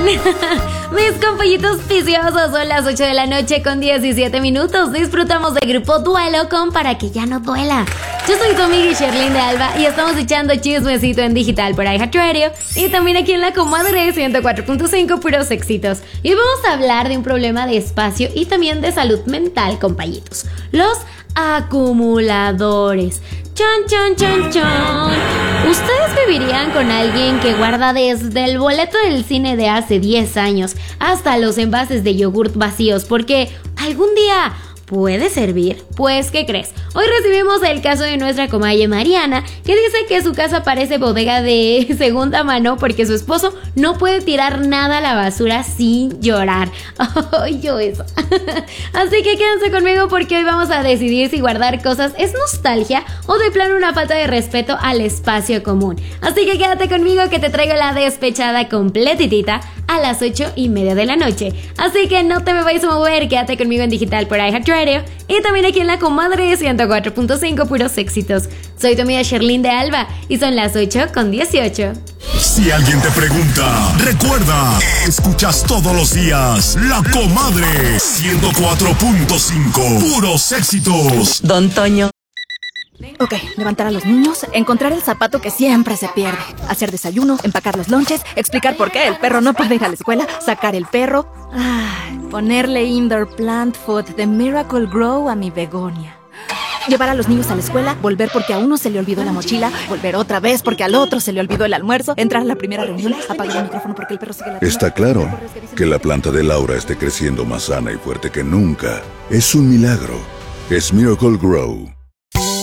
están? Mis compañitos viciosos, son las 8 de la noche con 17 minutos. Disfrutamos del grupo Duelo con Para que ya no duela. Yo soy tu amiga Sherlyn de Alba y estamos echando chismecito en digital por iHeartRadio y también aquí en la comadre 104.5 puros éxitos. Y hoy vamos a hablar de un problema de espacio y también de salud mental, compañitos. Los acumuladores. Chan, chan, chan, chan. ¿Ustedes vivirían con alguien que guarda desde el boleto del cine de hace 10 años hasta los envases de yogurt vacíos porque algún día puede servir? Pues, ¿qué crees? Hoy recibimos el caso de nuestra comadre Mariana, que dice que su casa parece bodega de segunda mano porque su esposo no puede tirar nada a la basura sin llorar. Ay, yo eso. Así que quédense conmigo porque hoy vamos a decidir si guardar cosas es nostalgia o de plano una falta de respeto al espacio común. Así que quédate conmigo que te traigo la despechada completitita a las 8:30 de la noche. Así que no te me vayas a mover, quédate conmigo en digital por iHeartRadio y también aquí en la comadre 104.5 puros éxitos. Soy tu amiga Sherlyn de Alba y son las 8:18. Si alguien te pregunta, recuerda, escuchas todos los días La Comadre 104.5 puros éxitos. Don Toño. Ok, levantar a los niños, encontrar el zapato que siempre se pierde, hacer desayuno, empacar los lonches, explicar por qué el perro no puede ir a la escuela, sacar el perro, ponerle indoor plant food de Miracle Grow a mi begonia. Llevar a los niños a la escuela, volver porque a uno se le olvidó la mochila, volver otra vez porque al otro se le olvidó el almuerzo, entrar a la primera reunión, apagar el micrófono porque el perro sigue ladrando. Está claro que la planta de Laura esté creciendo más sana y fuerte que nunca. Es un milagro. Es Miracle Grow.